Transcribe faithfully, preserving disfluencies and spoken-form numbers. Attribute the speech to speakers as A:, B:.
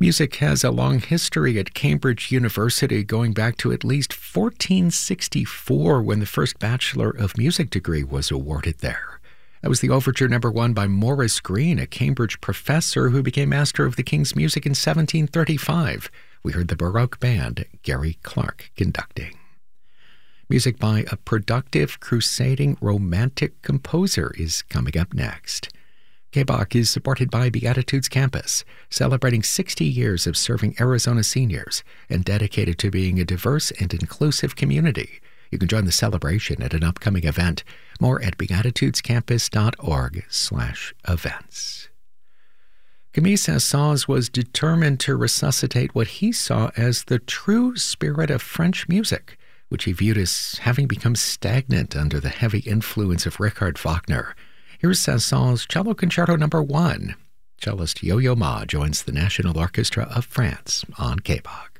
A: Music has a long history at Cambridge University, going back to at least fourteen sixty-four when the first Bachelor of Music degree was awarded there. That was the Overture Number One by Maurice Greene, a Cambridge professor who became Master of the King's Music in seventeen thirty-five. We heard the Baroque band, Gary Clark, conducting. Music by a productive, crusading, romantic composer is coming up next. K B O C is supported by Beatitudes Campus, celebrating sixty years of serving Arizona seniors and dedicated to being a diverse and inclusive community. You can join the celebration at an upcoming event. More at beatitudescampus.org slash events. Camille Saint-Saëns was determined to resuscitate what he saw as the true spirit of French music, which he viewed as having become stagnant under the heavy influence of Richard Wagner. Here's Saint-Saëns' Cello Concerto Number One. Cellist Yo-Yo Ma joins the National Orchestra of France on K B O C.